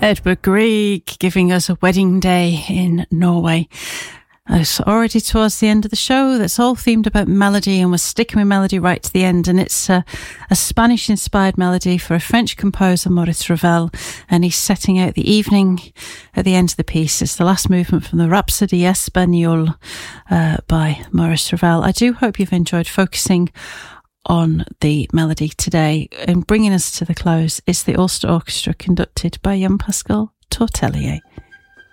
Edvard Grieg giving us a wedding day in Norway. It's already towards the end of the show. That's all themed about melody, and we're sticking with melody right to the end. And it's a Spanish-inspired melody for a French composer, Maurice Ravel, and he's setting out the evening at the end of the piece. It's the last movement from the Rhapsody Espagnole by Maurice Ravel. I do hope you've enjoyed focusing on the melody today. And bringing us to the close is the Ulster Orchestra, conducted by Jan Pascal Tortelier.